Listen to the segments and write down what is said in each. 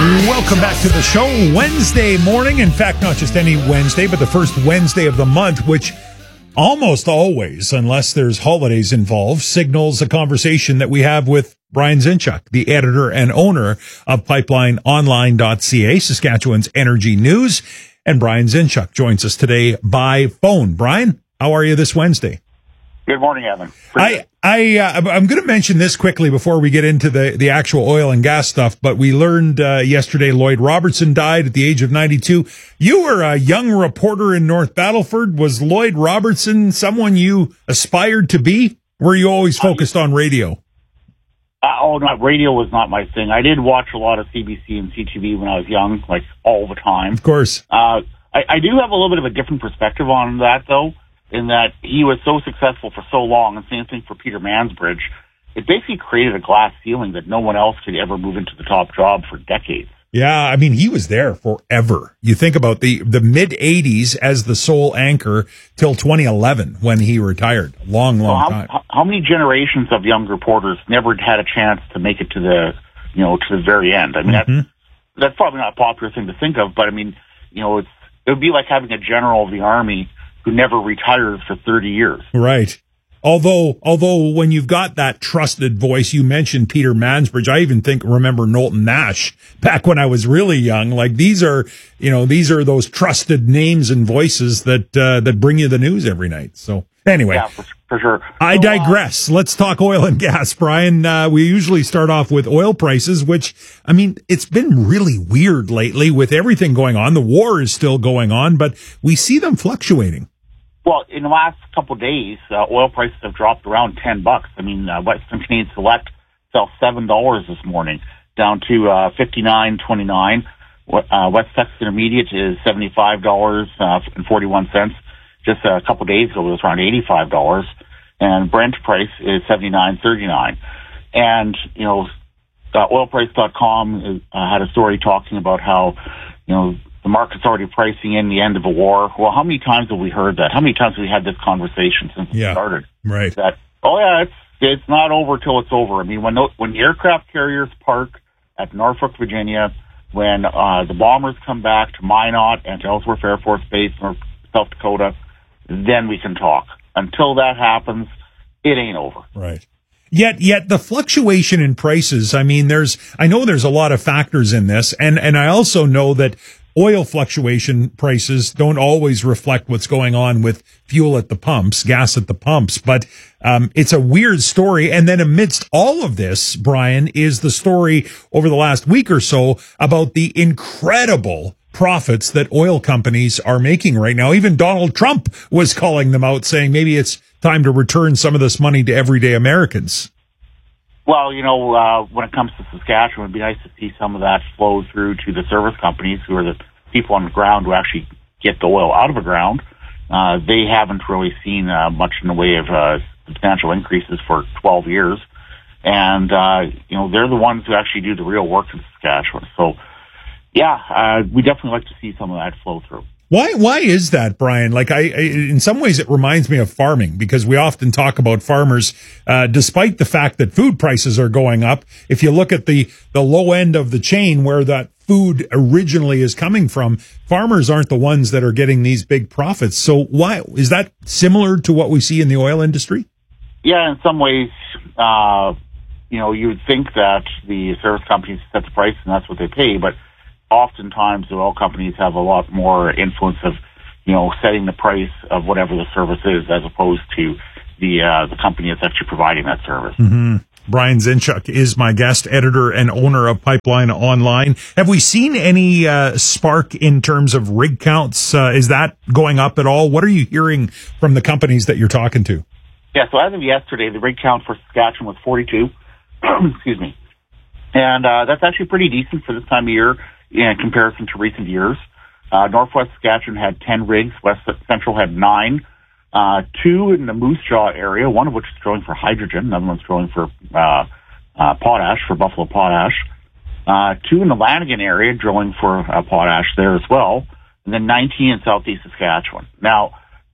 Welcome back to the show. Wednesday morning. In fact, not just any Wednesday, but the first Wednesday of the month, which almost always, unless there's holidays involved, signals a conversation that we have with Brian Zinchuk, the editor and owner of PipelineOnline.ca, Saskatchewan's energy news. And Brian Zinchuk joins us today by phone. Brian, how are you this Wednesday? Good morning, Evan. I'm going to mention this quickly before we get into the actual oil and gas stuff, but we learned yesterday Lloyd Robertson died at the age of 92. You were a young reporter in North Battleford. Was Lloyd Robertson someone you aspired to be? Were you always focused on radio? Radio was not my thing. I did watch a lot of CBC and CTV when I was young, like all the time. Of course. I do have a little bit of a different perspective on that, though, in that he was so successful for so long, and same thing for Peter Mansbridge. It basically created a glass ceiling that no one else could ever move into the top job for decades. Yeah, I mean, he was there forever. You think about the mid-'80s as the sole anchor till 2011 when he retired. Long time. How many generations of young reporters never had a chance to make it to the very end? I mean, that's probably not a popular thing to think of, but I mean, it would be like having a general of the army who never retires for 30 years. Right. Although when you've got that trusted voice, you mentioned Peter Mansbridge. I even remember Knowlton Nash back when I was really young. Like these are those trusted names and voices that bring you the news every night. So anyway, yeah, for sure. I digress. Let's talk oil and gas, Brian. We usually start off with oil prices, which, I mean, it's been really weird lately with everything going on. The war is still going on, but we see them fluctuating. Well, in the last couple of days, oil prices have dropped around $10. I mean, Western Canadian Select fell $7 this morning, down to $59.29. West Texas Intermediate is $75.41. Just a couple of days ago, it was around $85, and Brent price is $79.39. And oilprice.com had a story talking about how the market's already pricing in the end of a war. Well, how many times have we heard that? How many times have we had this conversation since it started? Right. That, it's not over till it's over. I mean, when the aircraft carriers park at Norfolk, Virginia, when the bombers come back to Minot and to Ellsworth Air Force Base, North South Dakota, then we can talk. Until that happens, it ain't over. Right. Yet the fluctuation in prices, I mean, I know there's a lot of factors in this, and I also know that oil fluctuation prices don't always reflect what's going on with fuel at the pumps, gas at the pumps, but it's a weird story. And then amidst all of this, Brian, is the story over the last week or so about the incredible profits that oil companies are making right now. Even Donald Trump was calling them out, saying maybe it's time to return some of this money to everyday Americans. Well, when it comes to Saskatchewan, it'd be nice to see some of that flow through to the service companies, who are the people on the ground who actually get the oil out of the ground. They haven't really seen much in the way of substantial increases for 12 years. And, they're the ones who actually do the real work in Saskatchewan. So, we definitely like to see some of that flow through. Why is that, Brian? Like in some ways it reminds me of farming, because we often talk about farmers, despite the fact that food prices are going up. If you look at the low end of the chain where that food originally is coming from, farmers aren't the ones that are getting these big profits. So why is that similar to what we see in the oil industry? Yeah, in some ways, you would think that the service companies set the price and that's what they pay, but oftentimes the oil companies have a lot more influence of, setting the price of whatever the service is, as opposed to the company that's actually providing that service. Mm-hmm. Brian Zinchuk is my guest, editor and owner of Pipeline Online. Have we seen any spark in terms of rig counts? Is that going up at all? What are you hearing from the companies that you're talking to? Yeah, so as of yesterday, the rig count for Saskatchewan was 42. Excuse me. And that's actually pretty decent for this time of year in comparison to recent years. Northwest Saskatchewan had 10 rigs. West Central had 9. 2 in the Moose Jaw area, one of which is drilling for hydrogen, another one's drilling for potash, for Buffalo Potash. 2 in the Lanigan area, drilling for potash there as well. And then 19 in southeast Saskatchewan. Now,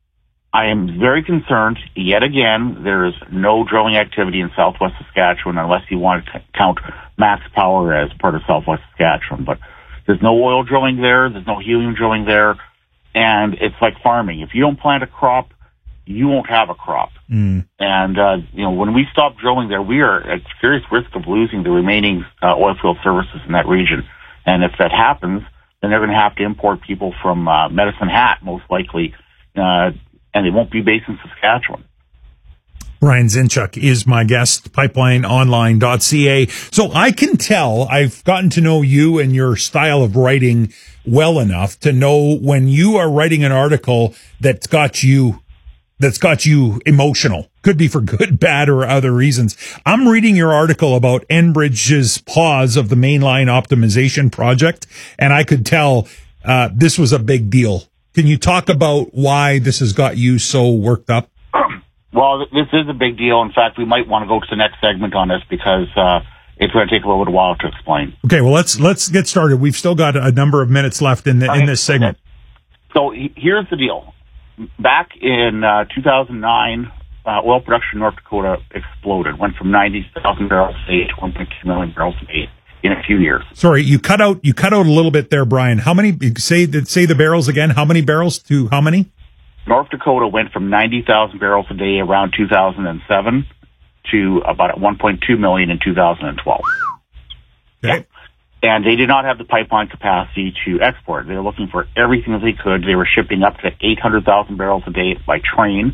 I am very concerned. Yet again, there is no drilling activity in southwest Saskatchewan unless you want to count Max Power as part of southwest Saskatchewan. But there's no oil drilling there. There's no helium drilling there. And it's like farming. If you don't plant a crop, you won't have a crop. And, when we stop drilling there, we are at serious risk of losing the remaining oil field services in that region. And if that happens, then they're going to have to import people from Medicine Hat, most likely, and they won't be based in Saskatchewan. Brian Zinchuk is my guest, pipelineonline.ca. So I can tell, I've gotten to know you and your style of writing well enough to know when you are writing an article that's got you emotional. Could be for good, bad, or other reasons. I'm reading your article about Enbridge's pause of the mainline optimization project, and I could tell this was a big deal. Can you talk about why this has got you so worked up? Well, this is a big deal. In fact, we might want to go to the next segment on this because it's going to take a little bit of while to explain. Okay, well, let's get started. We've still got a number of minutes left in this segment. So here's the deal. Back in 2009, oil production in North Dakota exploded. Went from 90,000 barrels a day to 1.2 million barrels a day in a few years. Sorry, you cut out a little bit there, Brian. How many? Say the barrels again. How many barrels to how many? North Dakota went from 90,000 barrels a day around 2007 to about 1.2 million in 2012. Okay. And they did not have the pipeline capacity to export. They were looking for everything that they could. They were shipping up to 800,000 barrels a day by train.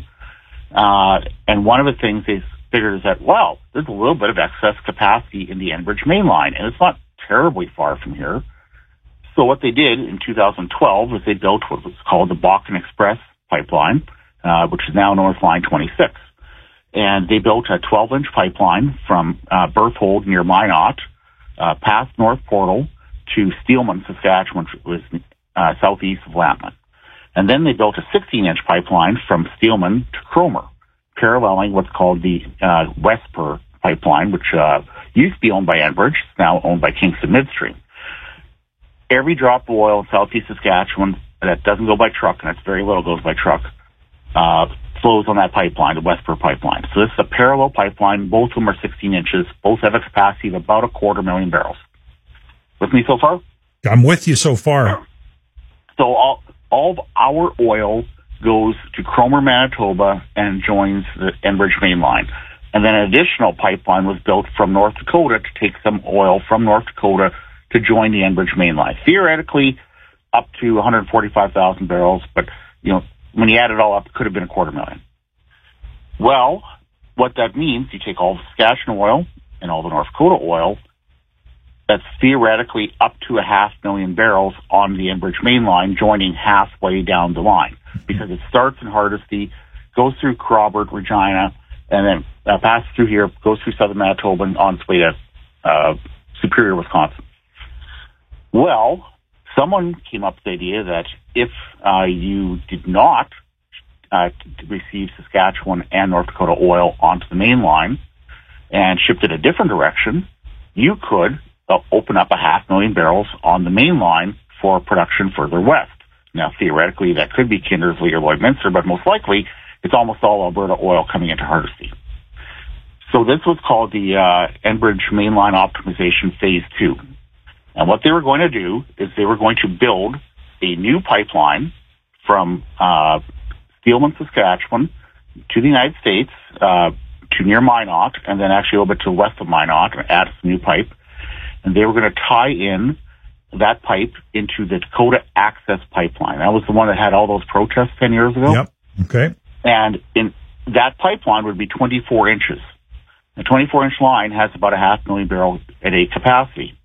And one of the things they figured is that, well, there's a little bit of excess capacity in the Enbridge mainline, and it's not terribly far from here. So what they did in 2012 was they built what was called the Bakken Express pipeline, which is now known as Line 26. And they built a 12-inch pipeline from Berthold near Minot, past North Portal to Steelman, Saskatchewan, which was southeast of Lambton. And then they built a 16-inch pipeline from Steelman to Cromer, paralleling what's called the Westpur pipeline, which used to be owned by Enbridge, it's now owned by Kingston Midstream. Every drop of oil in southeast Saskatchewan that doesn't go by truck, and that's very little goes by truck, flows on that pipeline, the Westpur pipeline. So this is a parallel pipeline. Both of them are 16 inches. Both have a capacity of about 250,000 barrels. With me so far? I'm with you so far. So all of our oil goes to Cromer, Manitoba, and joins the Enbridge mainline. And then an additional pipeline was built from North Dakota to take some oil from North Dakota to join the Enbridge mainline. Theoretically, up to 145,000 barrels, but, when you add it all up, it could have been 250,000. Well, what that means, you take all the Saskatchewan oil and all the North Dakota oil, that's theoretically up to 500,000 barrels on the Enbridge mainline, joining halfway down the line, because it starts in Hardisty, goes through Crawford, Regina, and then passes through here, goes through southern Manitoba, and on its way to Superior, Wisconsin. Well, someone came up with the idea that if you did not receive Saskatchewan and North Dakota oil onto the main line and shipped it a different direction, you could open up 500,000 barrels on the main line for production further west. Now, theoretically, that could be Kindersley or Lloydminster, but most likely it's almost all Alberta oil coming into Hardisty. So this was called the Enbridge Mainline Optimization Phase 2. And what they were going to do is they were going to build a new pipeline from Steelman, Saskatchewan to the United States, to near Minot, and then actually a little bit to the west of Minot, and add some new pipe. And they were going to tie in that pipe into the Dakota Access Pipeline. That was the one that had all those protests 10 years ago. Yep. Okay. And that pipeline would be 24 inches. A 24-inch line has about 500,000 barrel a day capacity.